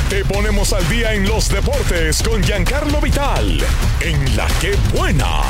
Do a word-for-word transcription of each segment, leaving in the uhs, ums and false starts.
Te ponemos al día en los deportes con Giancarlo Vital, en La Que Buena.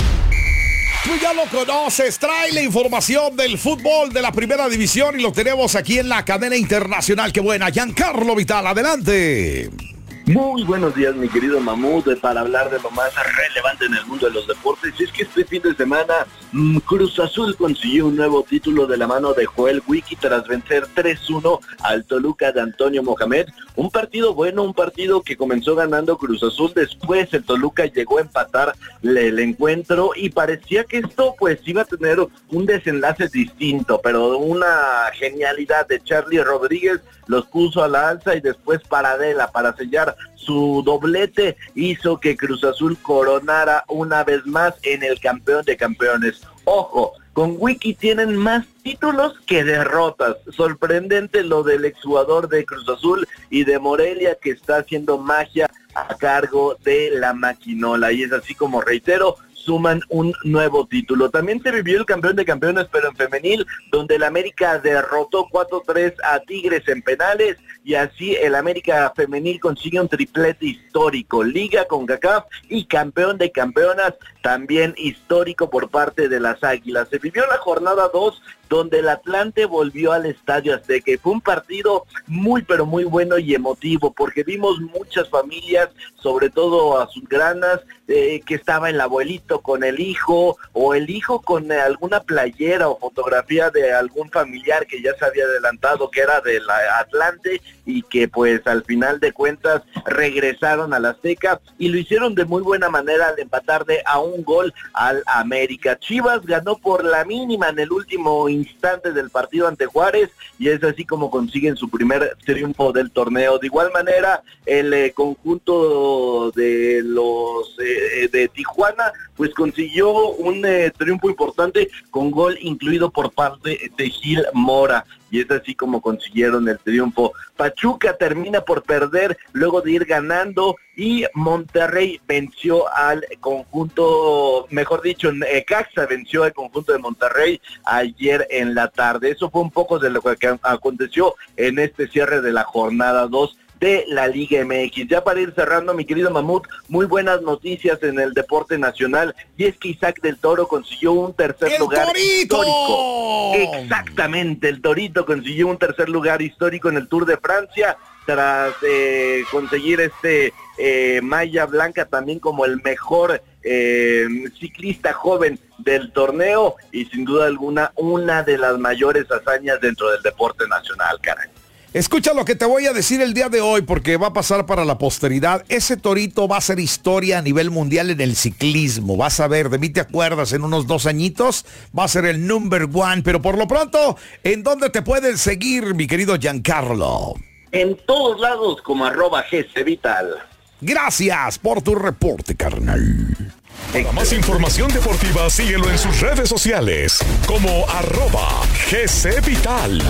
Tú ya lo conoces, trae la información del fútbol de la primera división y lo tenemos aquí en la cadena internacional. ¡Qué buena! Giancarlo Vital, adelante. Muy buenos días, mi querido Mamut, para hablar de lo más relevante en el mundo de los deportes. Y es que este fin de semana mmm, Cruz Azul consiguió un nuevo título de la mano de Joel Wiki tras vencer tres uno al Toluca de Antonio Mohamed. Un partido bueno, un partido que comenzó ganando Cruz Azul, después el Toluca llegó a empatar el encuentro y parecía que esto pues iba a tener un desenlace distinto, pero una genialidad de Charlie Rodríguez los puso a la alza y después Paradela para sellar su doblete hizo que Cruz Azul coronara una vez más en el campeón de campeones. Ojo, con Wiki tienen más títulos que derrotas. Sorprendente lo del exjugador de Cruz Azul y de Morelia que está haciendo magia a cargo de la maquinola. Y es así como, reitero, suman un nuevo título. También se vivió el campeón de campeones, pero en femenil, donde el América derrotó cuatro tres a Tigres en penales, y así el América femenil consigue un triplete histórico, Liga CONCACAF y campeón de campeonas, también histórico por parte de las Águilas. Se vivió la jornada dos, donde el Atlante volvió al Estadio Azteca, y fue un partido muy pero muy bueno y emotivo, porque vimos muchas familias, sobre todo azulgranas, eh, que estaba el abuelito con el hijo, o el hijo con eh, alguna playera o fotografía de algún familiar que ya se había adelantado que era del Atlante, y que pues al final de cuentas regresaron al Azteca, y lo hicieron de muy buena manera al empatar de a un gol al América. Chivas ganó por la mínima en el último instante del partido ante Juárez, y es así como consiguen su primer triunfo del torneo. De igual manera, el eh, conjunto de los eh, de Tijuana pues consiguió un eh, triunfo importante con gol incluido por parte de Gil Mora, y es así como consiguieron el triunfo. Pachuca termina por perder luego de ir ganando, y Monterrey venció al conjunto, mejor dicho, Necaxa venció al conjunto de Monterrey ayer en la tarde. Eso fue un poco de lo que aconteció en este cierre de la jornada dos de la Liga M X. Ya para ir cerrando, mi querido Mamut, muy buenas noticias en el deporte nacional, y es que Isaac del Toro consiguió un tercer ¡El lugar Torito! histórico. Exactamente, el Torito consiguió un tercer lugar histórico en el Tour de Francia, tras eh, conseguir este eh, malla blanca también como el mejor eh, ciclista joven del torneo, y sin duda alguna una de las mayores hazañas dentro del deporte nacional, caray. Escucha lo que te voy a decir el día de hoy, porque va a pasar para la posteridad. Ese Torito va a ser historia a nivel mundial en el ciclismo. Vas a ver, de mí te acuerdas, en unos dos añitos va a ser el number one. Pero por lo pronto, ¿en dónde te pueden seguir, mi querido Giancarlo? En todos lados como arroba G C Vital. Gracias por tu reporte, carnal. Para más información deportiva, síguelo en sus redes sociales como arroba G C Vital.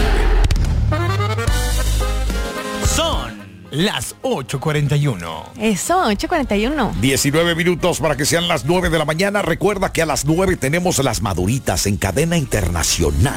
Son las ocho cuarenta y uno. Eso, ocho cuarenta y uno. diecinueve minutos para que sean las nueve de la mañana. Recuerda que a las nueve tenemos las maduritas en cadena internacional.